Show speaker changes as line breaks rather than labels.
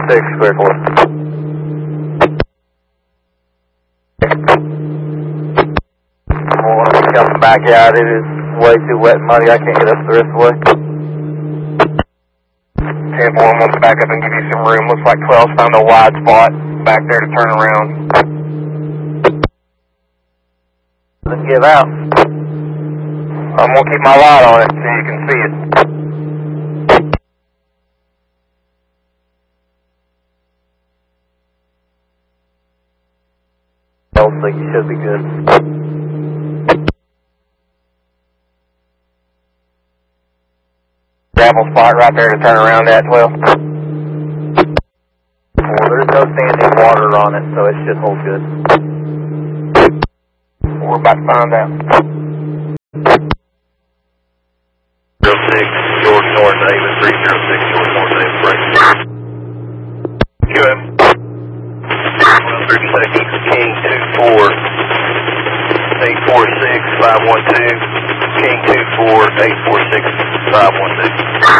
6, clear for. Well, I'm coming back out. It is way too wet and muddy. I can't get up the rest of the way.
10-4, I'm going to back up and give you some room. Looks like 12's found a wide spot back there to turn around.
Let's give out.
I'm going to keep my light on it so you can see it.
I think you should be good.
Gravel spot right there to turn around at 12.
Well, there's no standing water on it, so it should hold good.
We're about to find out.
06, George North Davis, 306, George North Davis, break. QM. 30 seconds, King 24, 846, 512, King 24, 846, 512.